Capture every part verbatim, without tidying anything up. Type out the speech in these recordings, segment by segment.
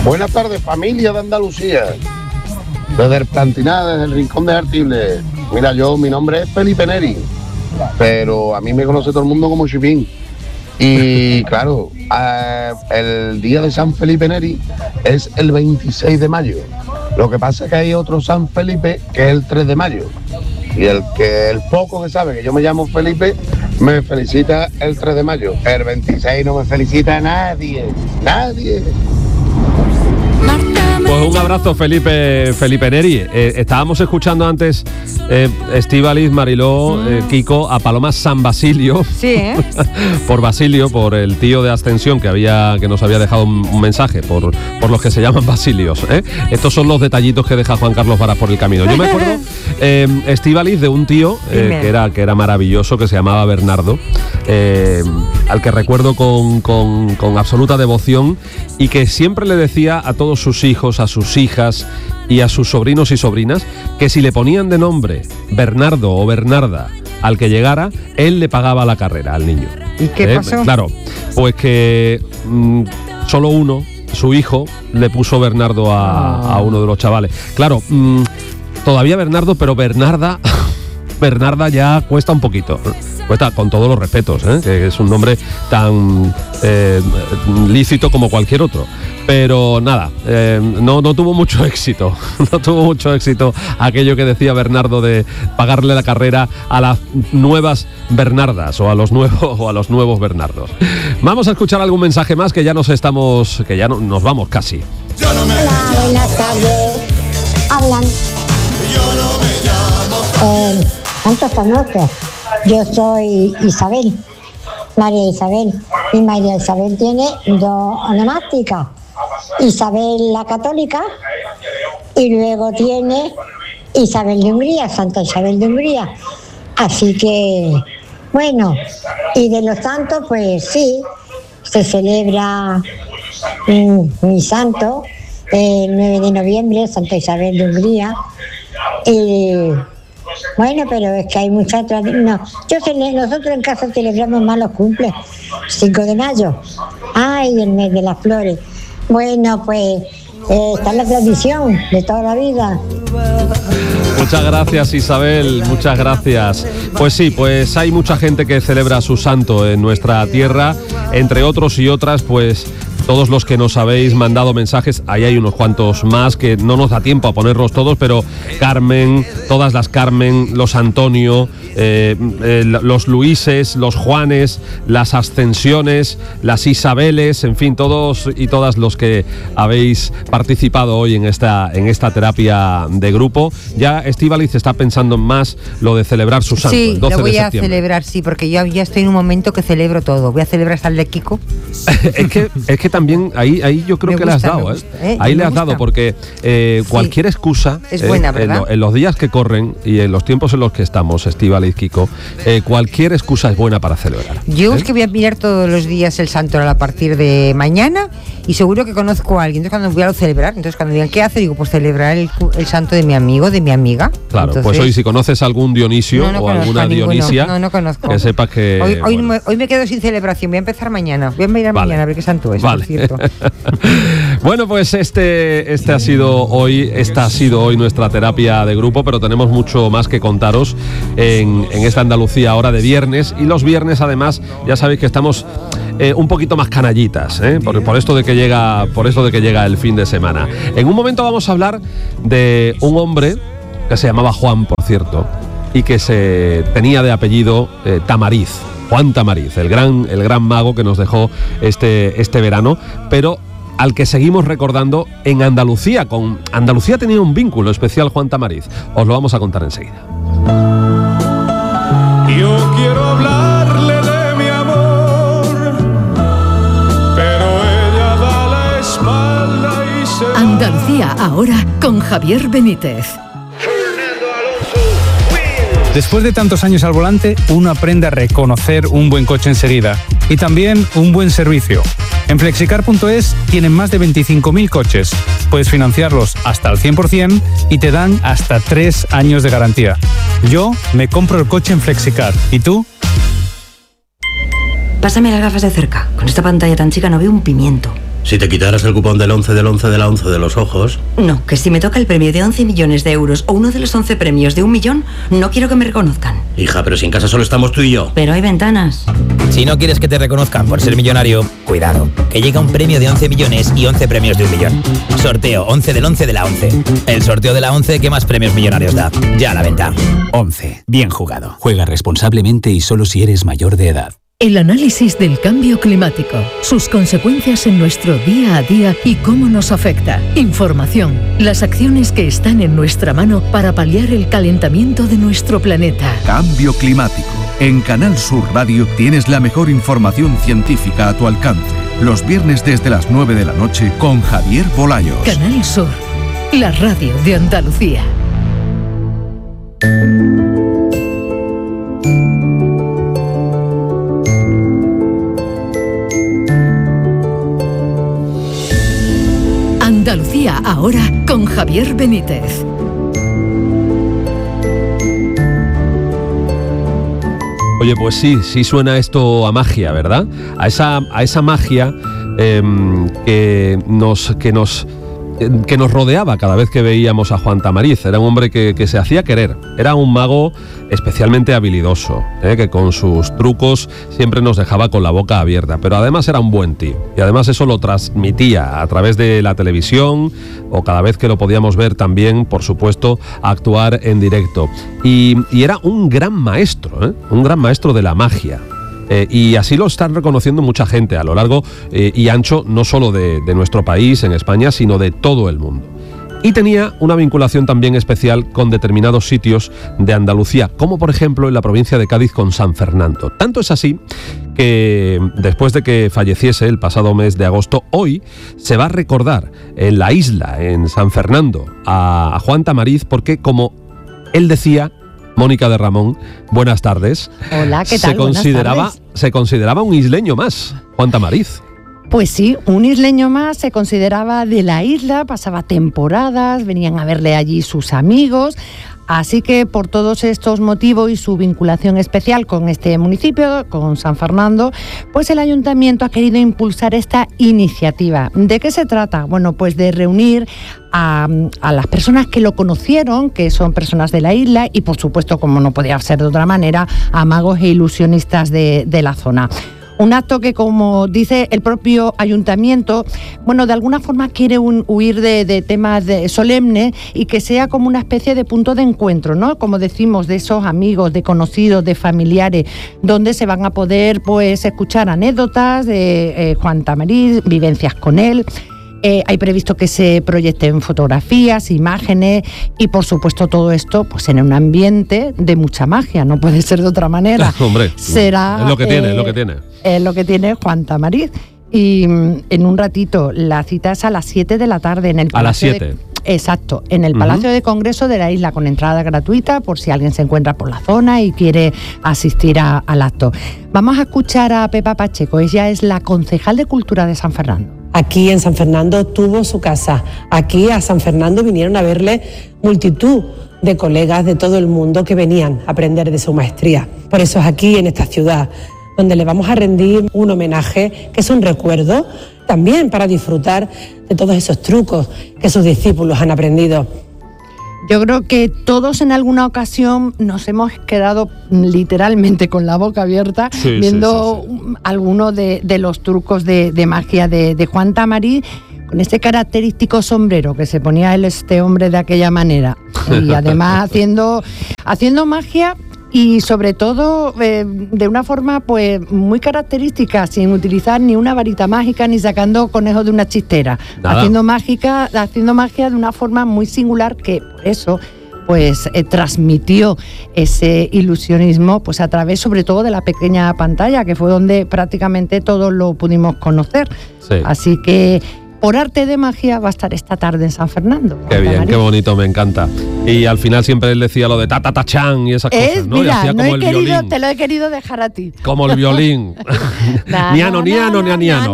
Buenas tardes, familia de Andalucía. Desde el Plantiná, desde el Rincón de Artibles. Mira, yo, mi nombre es Felipe Neri, pero a mí me conoce todo el mundo como Chipín. Y claro, eh, el día de San Felipe Neri es el veintiséis de mayo. Lo que pasa es que hay otro San Felipe que es el tres de mayo. Y el que el poco que sabe que yo me llamo Felipe me felicita el tres de mayo. El veintiséis no me felicita nadie, nadie. Pues un abrazo, Felipe Felipe Neri. Eh, estábamos escuchando antes eh, Estíbaliz, Mariló, mm. eh, Kiko, a Paloma San Basilio. Sí, ¿eh? Por Basilio, por el tío de Ascensión que había que nos había dejado un, un mensaje, por, por los que se llaman Basilios. ¿eh? Estos son los detallitos que deja Juan Carlos Varas por el camino. Yo me acuerdo, eh, Estíbaliz, de un tío eh, que, era, que era maravilloso, que se llamaba Bernardo, eh, al que recuerdo con, con, con absoluta devoción y que siempre le decía a todos sus hijos, a sus hijas y a sus sobrinos y sobrinas que si le ponían de nombre Bernardo o Bernarda al que llegara, él le pagaba la carrera al niño. ¿Y qué ¿Eh? pasó? Claro, pues que mmm, solo uno, su hijo, le puso Bernardo a, oh. a uno de los chavales. Claro, mmm, todavía Bernardo, pero Bernarda, Bernarda ya cuesta un poquito. Cuesta, con todos los respetos, ¿eh? Que es un nombre tan eh, lícito como cualquier otro. Pero nada, eh, no, no tuvo mucho éxito, no tuvo mucho éxito aquello que decía Bernardo de pagarle la carrera a las nuevas Bernardas o a los nuevos o a los nuevos Bernardos. Vamos a escuchar algún mensaje más que ya nos estamos, que ya no, nos vamos casi. Hola, buenas tardes. Hablan. Eh, ¿Cuántas noches? Yo soy Isabel, María Isabel, y María Isabel tiene dos onomásticas, Isabel la Católica y luego tiene Isabel de Hungría, Santa Isabel de Hungría. Así que, bueno, y de los santos, pues sí, se celebra mm, mi santo, el nueve de noviembre, Santa Isabel de Hungría, y... Bueno, pero es que hay muchas tradiciones. No, yo cele- nosotros en casa celebramos más los cumples. cinco de mayo. Ay, el mes de las flores. Bueno, pues eh, está la tradición de toda la vida. Muchas gracias, Isabel, muchas gracias. Pues sí, pues hay mucha gente que celebra su santo en nuestra tierra, entre otros y otras, pues todos los que nos habéis mandado mensajes, ahí hay unos cuantos más que no nos da tiempo a ponerlos todos, pero Carmen, todas las Carmen, los Antonio, eh, eh, los Luises, los Juanes, las Ascensiones, las Isabeles, en fin, todos y todas los que habéis participado hoy en esta, en esta terapia de grupo. Ya Estíbaliz está pensando más lo de celebrar su santo, sí, el doce lo voy de a septiembre. celebrar, sí, porque yo ya estoy en un momento que celebro todo. Voy a celebrar hasta el de Kiko. es que es que también ahí ahí yo creo me que gusta, le has dado, gusta, ¿eh? ¿eh? Ahí Me le has gusta. dado porque eh, cualquier sí. excusa es buena, eh, ¿verdad? en, lo, en los días que corren y en los tiempos en los que estamos, Estíbaliz, Kiko, eh, cualquier excusa es buena para celebrar. Yo ¿eh? es que voy a mirar todos los días el santoral a partir de mañana y seguro que conozco a alguien. Entonces cuando voy a celebrar, entonces cuando digan ¿qué hace? Digo, pues celebrar el, el santo de mi amigo, de mi amiga. Claro, entonces, pues hoy si conoces algún Dionisio no, no o alguna ninguno. Dionisia, no, no conozco. que sepas que... Hoy, hoy, bueno. me, hoy me quedo sin celebración, voy a empezar mañana. Voy a mirar Vale. mañana a ver qué santo es, Vale. por cierto. Bueno, pues este, este ha sido hoy, esta ha sido hoy nuestra terapia de grupo, pero tenemos mucho más que contaros en, en esta Andalucía ahora de viernes, y los viernes además ya sabéis que estamos eh, un poquito más canallitas, ¿eh? por, por esto de que llega, por esto de que llega el fin de semana. En un momento vamos a hablar de un hombre que se llamaba Juan, por cierto, y que se tenía de apellido eh, Tamariz. Juan Tamariz, el gran, el gran mago que nos dejó este, este verano, pero al que seguimos recordando en Andalucía. Con Andalucía tenía un vínculo especial Juan Tamariz. Os lo vamos a contar enseguida. Yo quiero hablarle de mi amor, pero ella da la espalda y se va. Andalucía ahora con Javier Benítez. Después de tantos años al volante, uno aprende a reconocer un buen coche enseguida y también un buen servicio. En flexicar punto es tienen más de veinticinco mil coches. Puedes financiarlos hasta el cien por ciento y te dan hasta tres años de garantía. Yo me compro el coche en Flexicar. ¿Y tú? Pásame las gafas de cerca. Con esta pantalla tan chica no veo un pimiento. Si te quitaras el cupón del once del once de la once de los ojos... No, que si me toca el premio de once millones de euros o uno de los once premios de un millón, no quiero que me reconozcan. Hija, pero si en casa solo estamos tú y yo. Pero hay ventanas. Si no quieres que te reconozcan por ser millonario, cuidado, que llega un premio de once millones y once premios de un millón. Sorteo once del once de la once. El sorteo de la once que más premios millonarios da. Ya a la venta. once. Bien jugado. Juega responsablemente y solo si eres mayor de edad. El análisis del cambio climático, sus consecuencias en nuestro día a día y cómo nos afecta. Información, las acciones que están en nuestra mano para paliar el calentamiento de nuestro planeta. Cambio climático. En Canal Sur Radio tienes la mejor información científica a tu alcance. Los viernes desde las nueve de la noche con Javier Bolaños. Canal Sur, la radio de Andalucía. Andalucía ahora con Javier Benítez. Oye, pues sí, sí suena esto a magia, ¿verdad? A esa, a esa magia eh, que nos... Que nos que nos rodeaba cada vez que veíamos a Juan Tamariz. Era un hombre que, que se hacía querer. Era un mago especialmente habilidoso, ¿eh? que con sus trucos siempre nos dejaba con la boca abierta, pero además era un buen tío. Y además eso lo transmitía a través de la televisión o cada vez que lo podíamos ver también, por supuesto, actuar en directo. Y, y era un gran maestro, ¿eh? un gran maestro de la magia. Eh, y así lo están reconociendo mucha gente a lo largo eh, y ancho, no solo de, de nuestro país, en España, sino de todo el mundo. Y tenía una vinculación también especial con determinados sitios de Andalucía, como por ejemplo en la provincia de Cádiz con San Fernando. Tanto es así que después de que falleciese el pasado mes de agosto, hoy se va a recordar en la isla, en San Fernando, a, a Juan Tamariz, porque como él decía, Mónica de Ramón, buenas tardes. Hola, ¿qué tal? Se consideraba, se consideraba un isleño más, Juan Tamariz. Pues sí, un isleño más, se consideraba de la isla, pasaba temporadas, venían a verle allí sus amigos. Así que por todos estos motivos y su vinculación especial con este municipio, con San Fernando, pues el ayuntamiento ha querido impulsar esta iniciativa. ¿De qué se trata? Bueno, pues de reunir a, a las personas que lo conocieron, que son personas de la isla, y por supuesto, como no podía ser de otra manera, a magos e ilusionistas de, de la zona. Un acto que, como dice el propio ayuntamiento, bueno, de alguna forma quiere un, huir de, de temas de, solemnes y que sea como una especie de punto de encuentro, ¿no? Como decimos, de esos amigos, de conocidos, de familiares, donde se van a poder pues escuchar anécdotas de eh, Juan Tamariz, vivencias con él. Eh, hay previsto que se proyecten fotografías, imágenes y, por supuesto, todo esto pues en un ambiente de mucha magia, no puede ser de otra manera. Hombre, será es lo que tiene, eh, es lo que tiene. Es lo que tiene Juan Tamariz. Y en un ratito, la cita es a las siete de la tarde en el Palacio. A las siete. De, exacto, en el Palacio uh-huh. de Congreso de la isla, con entrada gratuita por si alguien se encuentra por la zona y quiere asistir a, al acto. Vamos a escuchar a Pepa Pacheco, ella es la concejal de Cultura de San Fernando. Aquí en San Fernando tuvo su casa. Aquí a San Fernando vinieron a verle multitud de colegas de todo el mundo que venían a aprender de su maestría. Por eso es aquí, en esta ciudad, donde le vamos a rendir un homenaje que es un recuerdo también para disfrutar de todos esos trucos que sus discípulos han aprendido. Yo creo que todos en alguna ocasión nos hemos quedado literalmente con la boca abierta sí, viendo sí, sí, sí. algunos de, de los trucos de, de magia de, de Juan Tamariz, con este característico sombrero que se ponía él, este hombre, de aquella manera. Y además haciendo, haciendo magia y sobre todo eh, de una forma pues muy característica, sin utilizar ni una varita mágica ni sacando conejos de una chistera. Nada. Haciendo mágica, haciendo magia de una forma muy singular que por eso pues eh, transmitió ese ilusionismo pues a través sobre todo de la pequeña pantalla, que fue donde prácticamente todos lo pudimos conocer. Sí. Así que por arte de magia va a estar esta tarde en San Fernando. Qué bien, María. Qué bonito, me encanta. Y al final siempre él decía lo de ta ta ta chan y esas es, cosas, ¿no? Mira, y hacía no como he el querido, violín. Te lo he querido dejar a ti. Como el violín. Niano, niano, niano.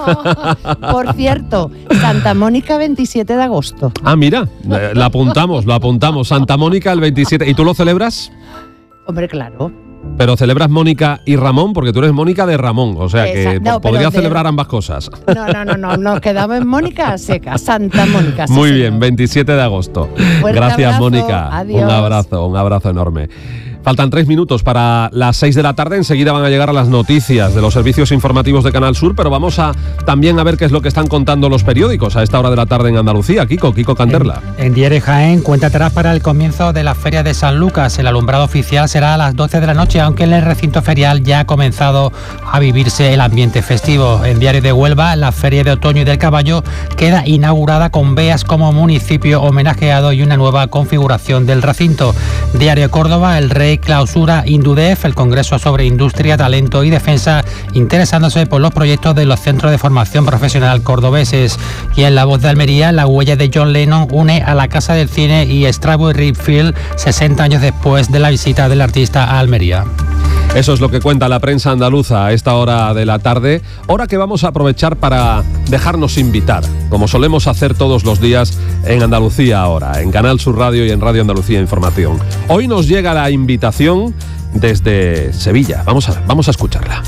Por cierto, Santa Mónica, veintisiete de agosto. Ah, mira, la apuntamos, lo apuntamos. Santa Mónica el veintisiete. ¿Y tú lo celebras? Hombre, claro. Pero celebras Mónica y Ramón, porque tú eres Mónica de Ramón, o sea que Exacto. No, podrías de... celebrar ambas cosas. No, no, no, no, nos quedamos en Mónica seca, Santa Mónica. Sí, Muy señor. bien, veintisiete de agosto. Fuerte Gracias, abrazo, Mónica. adiós. Un abrazo, un abrazo enorme. Faltan tres minutos para las seis de la tarde. Enseguida van a llegar a las noticias de los servicios informativos de Canal Sur, pero vamos a también a ver qué es lo que están contando los periódicos a esta hora de la tarde en Andalucía. Kiko, Kiko Canterla. En, en Diario Jaén, cuenta atrás para el comienzo de la Feria de San Lucas. El alumbrado oficial será a las doce de la noche, aunque en el recinto ferial ya ha comenzado a vivirse el ambiente festivo. En Diario de Huelva, la Feria de Otoño y del Caballo queda inaugurada con Beas como municipio homenajeado y una nueva configuración del recinto. Diario de Córdoba, el Rey clausura Indudef, el Congreso sobre Industria, Talento y Defensa, interesándose por los proyectos de los centros de formación profesional cordobeses. Y en La Voz de Almería, la huella de John Lennon une a la Casa del Cine y Strawberry Field sesenta años después de la visita del artista a Almería. Eso es lo que cuenta la prensa andaluza a esta hora de la tarde, hora que vamos a aprovechar para dejarnos invitar, como solemos hacer todos los días en Andalucía Ahora, en Canal Sur Radio y en Radio Andalucía Información. Hoy nos llega la invitación desde Sevilla. Vamos a, vamos a escucharla.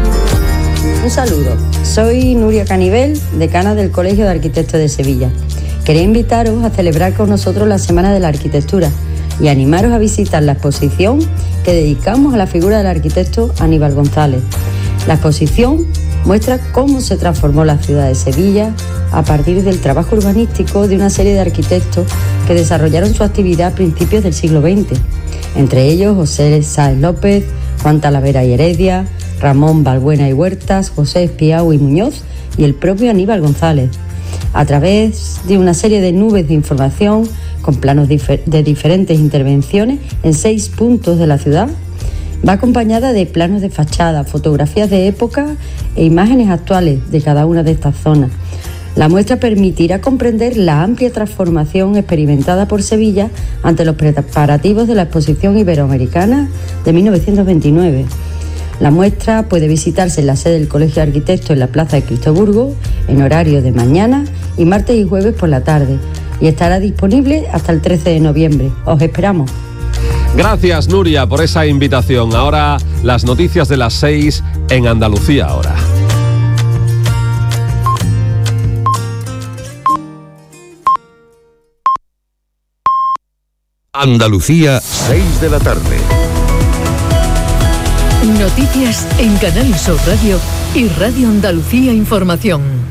Un saludo, soy Nuria Canivel, decana del Colegio de Arquitectos de Sevilla. Quería invitaros a celebrar con nosotros la Semana de la Arquitectura y animaros a visitar la exposición que dedicamos a la figura del arquitecto Aníbal González. La exposición muestra cómo se transformó la ciudad de Sevilla a partir del trabajo urbanístico de una serie de arquitectos que desarrollaron su actividad a principios del siglo veinte, entre ellos José Sáez López, Juan Talavera y Heredia, Ramón Balbuena y Huertas, José Espiau y Muñoz y el propio Aníbal González. A través de una serie de nubes de información con planos difer- de diferentes intervenciones en seis puntos de la ciudad, va acompañada de planos de fachada, fotografías de época e imágenes actuales de cada una de estas zonas. La muestra permitirá comprender la amplia transformación experimentada por Sevilla ante los preparativos de la Exposición Iberoamericana de mil novecientos veintinueve. La muestra puede visitarse en la sede del Colegio de Arquitectos en la Plaza de Cristoburgo en horario de mañana y martes y jueves por la tarde, y estará disponible hasta el trece de noviembre. Os esperamos. Gracias, Nuria, por esa invitación. Ahora las noticias de las seis en Andalucía Ahora. Andalucía, seis de la tarde. Noticias en Canal Sur Radio y Radio Andalucía Información.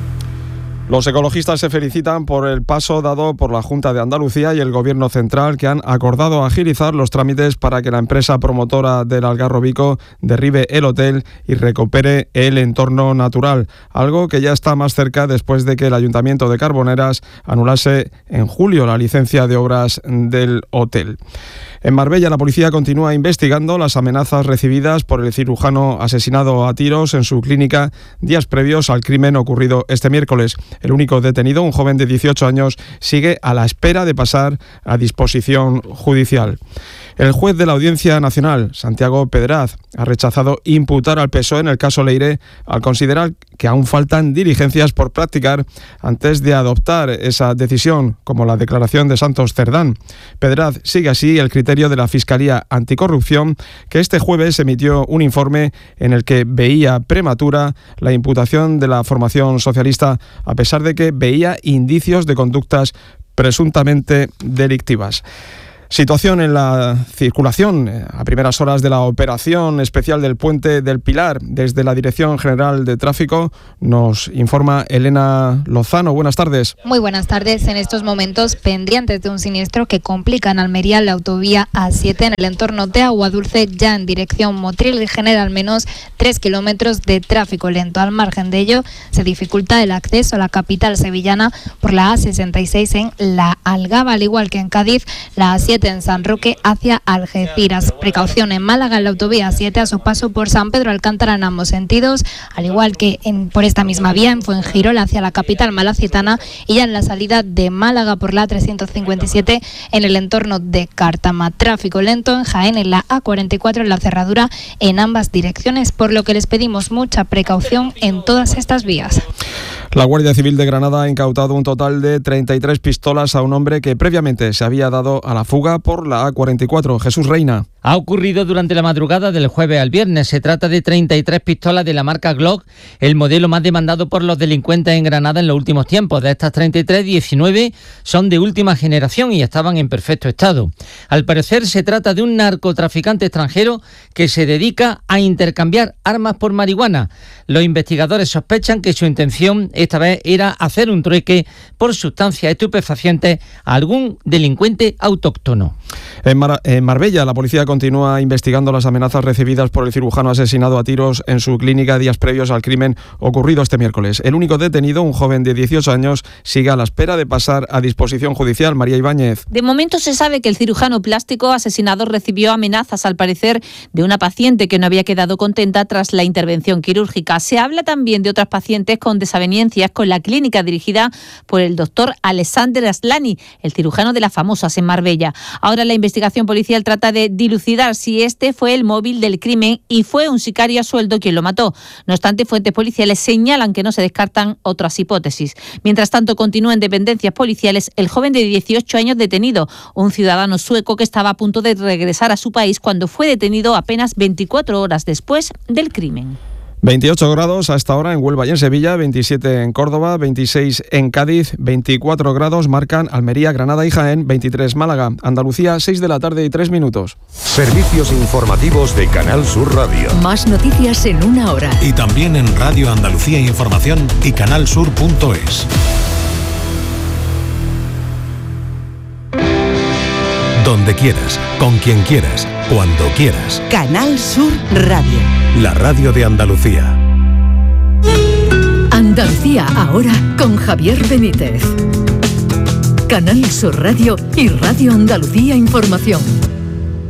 Los ecologistas se felicitan por el paso dado por la Junta de Andalucía y el Gobierno Central, que han acordado agilizar los trámites para que la empresa promotora del Algarrobico derribe el hotel y recupere el entorno natural, algo que ya está más cerca después de que el Ayuntamiento de Carboneras anulase en julio la licencia de obras del hotel. En Marbella, la policía continúa investigando las amenazas recibidas por el cirujano asesinado a tiros en su clínica días previos al crimen ocurrido este miércoles. El único detenido, un joven de dieciocho años, sigue a la espera de pasar a disposición judicial. El juez de la Audiencia Nacional, Santiago Pedraz, ha rechazado imputar al P S O E en el caso Leire al considerar que aún faltan diligencias por practicar antes de adoptar esa decisión, como la declaración de Santos Cerdán. Pedraz sigue así el criterio de la Fiscalía Anticorrupción, que este jueves emitió un informe en el que veía prematura la imputación de la formación socialista, a pesar de que veía indicios de conductas presuntamente delictivas. Situación en la circulación a primeras horas de la operación especial del Puente del Pilar. Desde la Dirección General de Tráfico nos informa Elena Lozano. Buenas tardes. Muy buenas tardes. En estos momentos pendientes de un siniestro que complica en Almería la autovía A siete en el entorno de Aguadulce, ya en dirección Motril, y genera al menos tres kilómetros de tráfico lento. Al margen de ello, se dificulta el acceso a la capital sevillana por la A sesenta y seis en La Algaba, al igual que en Cádiz, la A siete en San Roque hacia Algeciras. Precaución en Málaga en la autovía siete a su paso por San Pedro Alcántara en ambos sentidos, al igual que en, por esta misma vía en Fuengirola hacia la capital malacitana, y ya en la salida de Málaga por la A trescientos cincuenta y siete en el entorno de Cártama. Tráfico lento en Jaén en la A cuarenta y cuatro en la cerradura en ambas direcciones, por lo que les pedimos mucha precaución en todas estas vías. La Guardia Civil de Granada ha incautado un total de treinta y tres pistolas a una un hombre que previamente se había dado a la fuga por la A cuarenta y cuatro. Jesús Reina. Ha ocurrido durante la madrugada del jueves al viernes. Se trata de treinta y tres pistolas de la marca Glock, el modelo más demandado por los delincuentes en Granada en los últimos tiempos. De estas treinta y tres, diecinueve son de última generación y estaban en perfecto estado. Al parecer se trata de un narcotraficante extranjero que se dedica a intercambiar armas por marihuana. Los investigadores sospechan que su intención esta vez era hacer un trueque por sustancias estupefacientes a algún delincuente autóctono. En, Mar- en Marbella, la policía continúa investigando las amenazas recibidas por el cirujano asesinado a tiros en su clínica días previos al crimen ocurrido este miércoles. El único detenido, un joven de dieciocho años, sigue a la espera de pasar a disposición judicial. María Ibáñez. De momento se sabe que el cirujano plástico asesinado recibió amenazas, al parecer, de una paciente que no había quedado contenta tras la intervención quirúrgica. Se habla también de otras pacientes con desavenencias con la clínica dirigida por el doctor Alexander Aslani, el cirujano de las famosas en Marbella. Ahora la investigación policial trata de dilucidar si este fue el móvil del crimen y fue un sicario a sueldo quien lo mató. No obstante, fuentes policiales señalan que no se descartan otras hipótesis. Mientras tanto, continúa en dependencias policiales el joven de dieciocho años detenido, un ciudadano sueco que estaba a punto de regresar a su país cuando fue detenido apenas veinticuatro horas después del crimen. veintiocho grados a esta hora en Huelva y en Sevilla, veintisiete en Córdoba, veintiséis en Cádiz, veinticuatro grados marcan Almería, Granada y Jaén, veintitrés Málaga, Andalucía, seis de la tarde y tres minutos. Servicios informativos de Canal Sur Radio. Más noticias en una hora. Y también en Radio Andalucía Información y canalsur punto es. Donde quieras, con quien quieras, cuando quieras. Canal Sur Radio. La radio de Andalucía. Andalucía ahora con Javier Benítez. Canal Sur Radio y Radio Andalucía Información.